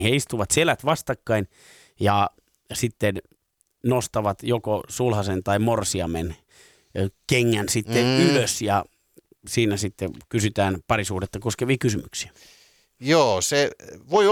He istuvat selät vastakkain ja sitten nostavat joko sulhasen tai morsiamen kengän sitten ylös ja siinä sitten kysytään parisuhdetta koskevia kysymyksiä. Joo, se voi